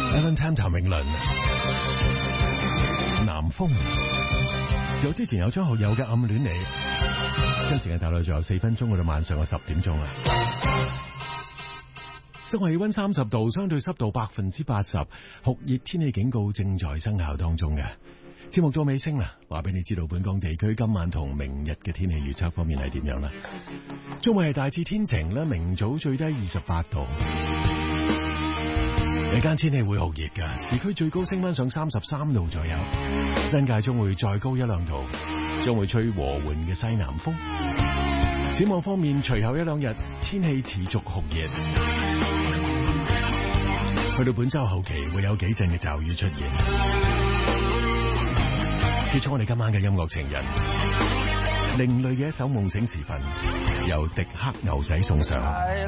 Valentine 譚詠麟，南風。有之前有張學友嘅暗戀你，跟時間大概仲有4分鐘，去到晚上嘅10點鐘啦。室外氣溫30度，相對濕度80%，酷熱天氣警告正在生效當中嘅。節目到尾聲啦，話俾你知道本港地區今晚同明日嘅天氣預測方面係點樣啦。中午係大致天晴啦，明早最低28度。日間天氣會酷熱噶，市區最高升溫上33度左右，新界中會再高1-2度，將會吹和緩嘅西南風。展望方面，隨後1-2日天氣持續酷熱，去到本周後期會有幾陣嘅驟雨出現。結束我哋今晚嘅音樂情人，另類嘅一首夢醒時分，由迪克牛仔送上。